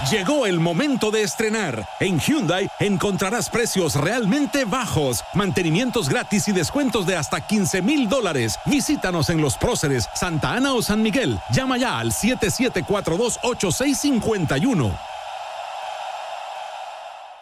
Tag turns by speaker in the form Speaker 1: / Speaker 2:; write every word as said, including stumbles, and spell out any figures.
Speaker 1: Llegó el momento de estrenar. En Hyundai encontrarás precios realmente bajos, mantenimientos gratis y descuentos de hasta quince mil dólares. Visítanos en Los Próceres, Santa Ana o San Miguel. Llama ya al siete siete cuatro dos, ocho seis cinco uno.